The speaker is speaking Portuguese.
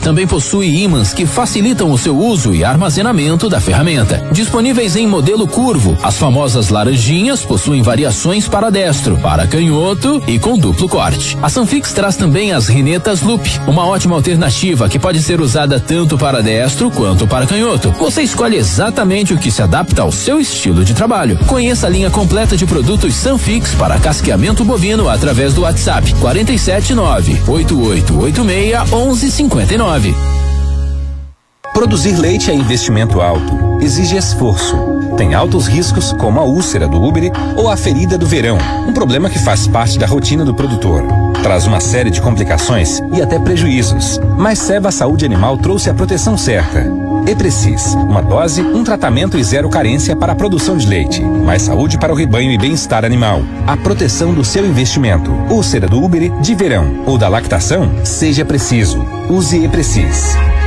também possui ímãs que facilitam o seu uso e armazenamento da ferramenta. Disponíveis em modelo curvo, as famosas laranjinhas possuem variações para destro, para canhoto e com duplo corte. A Sunfix traz também as rinetas Loop, uma ótima alternativa que pode ser usada tanto para destro quanto para canhoto. Você escolhe exatamente o que se adapta ao seu estilo de trabalho. Conheça a linha completa de produtos Sunfix para casqueamento bovino através do WhatsApp 479-8886-1159. Produzir leite é investimento alto, exige esforço. Tem altos riscos, como a úlcera do úbere ou a ferida do verão, um problema que faz parte da rotina do produtor. Traz uma série de complicações e até prejuízos. Mas Ceva Saúde Animal trouxe a proteção certa. Eprecis, uma dose, um tratamento e zero carência para a produção de leite. Mais saúde para o rebanho e bem-estar animal. A proteção do seu investimento. Úlcera do úbere, de verão ou da lactação, seja preciso. Use Eprecis.